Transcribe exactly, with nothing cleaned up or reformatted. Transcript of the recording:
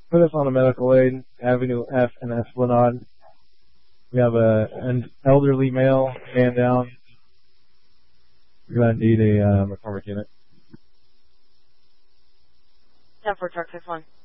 put us on a medical aid, Avenue F and Esplanade. We have a, an elderly male man down. We're going to need a uh, McCormick unit. ten four, truck six one.